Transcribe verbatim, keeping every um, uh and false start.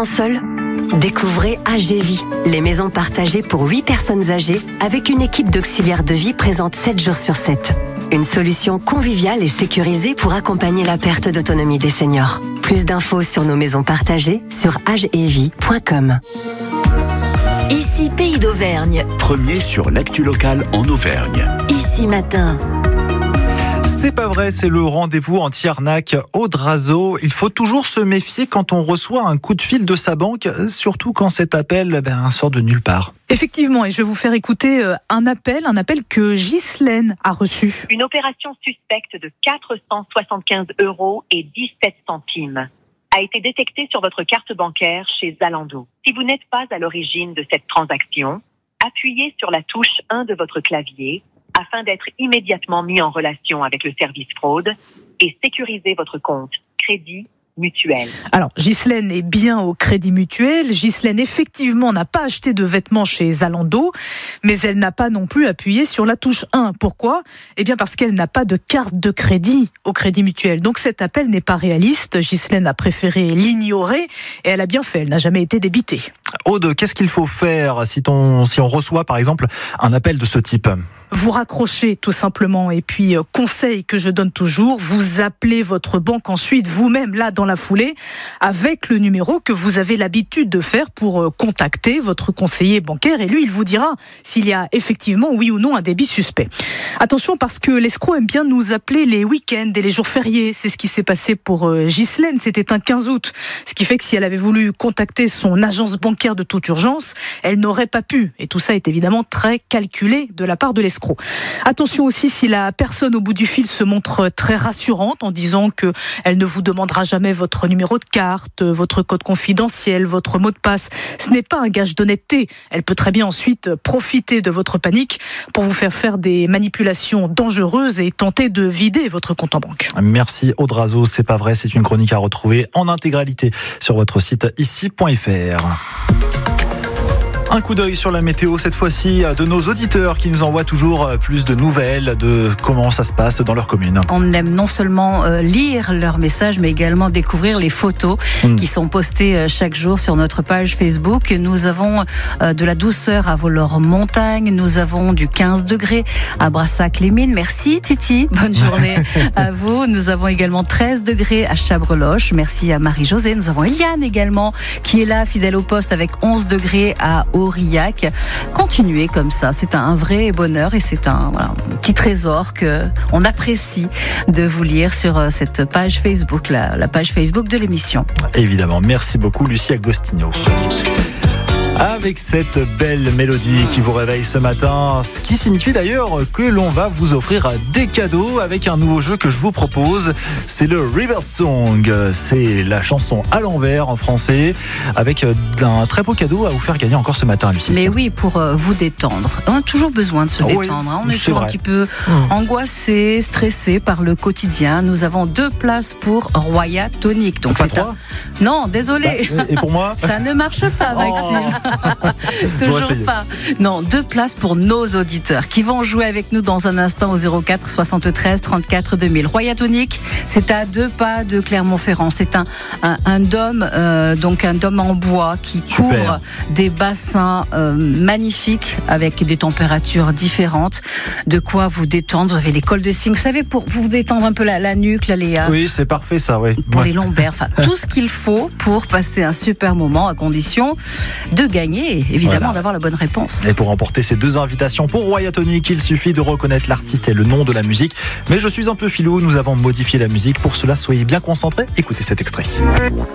sentiment seul ? Découvrez A G Vie, les maisons partagées pour huit personnes âgées avec une équipe d'auxiliaires de vie présente sept jours sur sept. Une solution conviviale et sécurisée pour accompagner la perte d'autonomie des seniors. Plus d'infos sur nos maisons partagées sur agevie point com. Ici Pays d'Auvergne. Premier sur l'actu locale en Auvergne. Ici Matin. C'est pas vrai, c'est le rendez-vous anti-arnaque Audrazo. Il faut toujours se méfier quand on reçoit un coup de fil de sa banque, surtout quand cet appel ben, sort de nulle part. Effectivement, et je vais vous faire écouter un appel, un appel que Ghislaine a reçu. Une opération suspecte de quatre cent soixante-quinze euros et dix-sept centimes a été détectée sur votre carte bancaire chez Zalando. Si vous n'êtes pas à l'origine de cette transaction, appuyez sur la touche un de votre clavier afin d'être immédiatement mis en relation avec le service fraude et sécuriser votre compte Crédit Mutuel. Alors, Ghislaine est bien au Crédit Mutuel. Ghislaine, effectivement, n'a pas acheté de vêtements chez Zalando, mais elle n'a pas non plus appuyé sur la touche un. Pourquoi ? Eh bien, parce qu'elle n'a pas de carte de crédit au Crédit Mutuel. Donc, cet appel n'est pas réaliste. Ghislaine a préféré l'ignorer et elle a bien fait. Elle n'a jamais été débitée. Aude, qu'est-ce qu'il faut faire si on, si on reçoit, par exemple, un appel de ce type ? Vous raccrochez tout simplement et puis euh, conseil que je donne toujours, vous appelez votre banque ensuite vous-même là dans la foulée avec le numéro que vous avez l'habitude de faire pour euh, contacter votre conseiller bancaire et lui il vous dira s'il y a effectivement oui ou non un débit suspect. Attention parce que l'escroc aime bien nous appeler les week-ends et les jours fériés, c'est ce qui s'est passé pour euh, Ghislaine, c'était un quinze août, ce qui fait que si elle avait voulu contacter son agence bancaire de toute urgence, elle n'aurait pas pu et tout ça est évidemment très calculé de la part de l'escroc. Attention aussi si la personne au bout du fil se montre très rassurante en disant qu'elle ne vous demandera jamais votre numéro de carte, votre code confidentiel, votre mot de passe. Ce n'est pas un gage d'honnêteté. Elle peut très bien ensuite profiter de votre panique pour vous faire faire des manipulations dangereuses et tenter de vider votre compte en banque. Merci Audrazo, c'est pas vrai, c'est une chronique à retrouver en intégralité sur votre site ici point f r. Un coup d'œil sur la météo, cette fois-ci, de nos auditeurs qui nous envoient toujours plus de nouvelles de comment ça se passe dans leur commune. On aime non seulement lire leurs messages, mais également découvrir les photos mmh. qui sont postées chaque jour sur notre page Facebook. Nous avons de la douceur à Vollore-Montagne, nous avons du quinze degrés à Brassac-les-Mines. Merci Titi, bonne journée à vous. Nous avons également treize degrés à Chabreloche. Merci à Marie-Josée. Nous avons Eliane également qui est là, fidèle au poste, avec onze degrés à Aurillac. Continuez comme ça, c'est un vrai bonheur et c'est un, voilà, un petit trésor que on apprécie de vous lire sur cette page Facebook, la, la page Facebook de l'émission. Évidemment, merci beaucoup Lucie Agostino. Avec cette belle mélodie qui vous réveille ce matin, ce qui signifie d'ailleurs que l'on va vous offrir des cadeaux avec un nouveau jeu que je vous propose, c'est le Reverse Song, c'est la chanson à l'envers en français, avec un très beau cadeau à vous faire gagner encore ce matin, Lucie. Mais oui, pour vous détendre, on a toujours besoin de se détendre, oui, on est toujours vrai. un petit peu mmh. angoissé, stressé par le quotidien. Nous avons deux places pour Roya Tonic. Donc pas c'est trois un... Non, désolé. Bah, et pour moi ça ne marche pas, Maxime. Oh. Toujours pas. Non, deux places pour nos auditeurs qui vont jouer avec nous dans un instant au zéro quatre soixante-treize trente-quatre deux mille. Roya Tonic, c'est à deux pas de Clermont-Ferrand. C'est un, un, un dôme, euh, donc un dôme en bois qui Super. couvre des bassins euh, magnifiques avec des températures différentes. De quoi vous détendre. Vous avez les cols de cygne. Vous savez, pour vous détendre un peu la, la nuque, là, les. Oui, c'est parfait ça, oui. Pour ouais. les lombaires. Enfin, tout ce qu'il faut pour passer un super moment à condition de gagner, évidemment, voilà. d'avoir la bonne réponse. Et pour remporter ces deux invitations pour Roya Tonic, il suffit de reconnaître l'artiste et le nom de la musique. Mais je suis un peu filou, nous avons modifié la musique. Pour cela, soyez bien concentrés. Écoutez cet extrait.